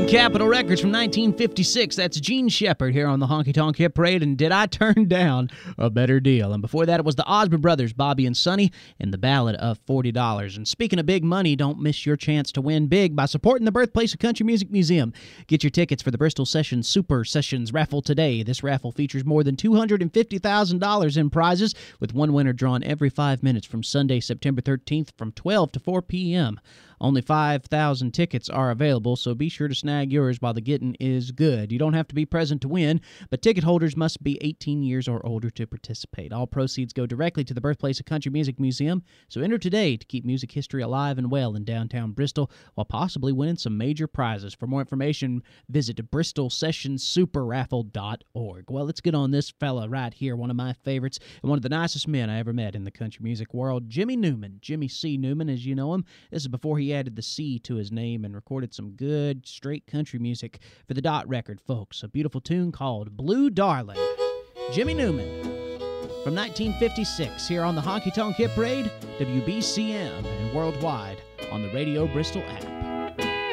on Capitol Records from 1956. That's Gene Shepard here on the Honky Tonk Hit Parade, and Did I Turn Down a Better Deal? And before that, it was the Osborne Brothers, Bobby and Sonny, and the Ballad of $40. And speaking of big money, don't miss your chance to win big by supporting the Birthplace of Country Music Museum. Get your tickets for the Bristol Sessions Super Sessions raffle today. This raffle features more than $250,000 in prizes, with one winner drawn every 5 minutes from Sunday, September 13th from 12 to 4 p.m. Only 5,000 tickets are available, so be sure to snag yours while the getting is good. You don't have to be present to win, but ticket holders must be 18 years or older to participate. All proceeds go directly to the Birthplace of Country Music Museum, so enter today to keep music history alive and well in downtown Bristol while possibly winning some major prizes. For more information, visit bristolsessionssuperraffle.org. Well, let's get on this fella right here, one of my favorites and one of the nicest men I ever met in the country music world, Jimmy Newman. Jimmy C. Newman, as you know him. This is before he added the C to his name and recorded some good, straight country music for the Dot record, folks. A beautiful tune called Blue Darling. Jimmy Newman from 1956 here on the Honky Tonk Hit Parade, WBCM, and worldwide on the Radio Bristol app.